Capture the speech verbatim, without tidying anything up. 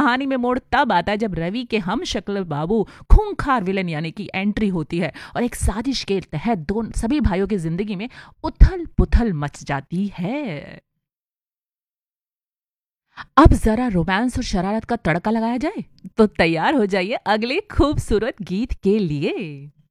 कहानी में मोड़ तब आता है जब रवि के हम शक्ल बाबू खूंखार विलन यानी कि एंट्री होती है और एक साजिश के तहत दोनों सभी भाइयों की जिंदगी में उथल पुथल मच जाती है। अब जरा रोमांस और शरारत का तड़का लगाया जाए तो तैयार हो जाइए अगले खूबसूरत गीत के लिए।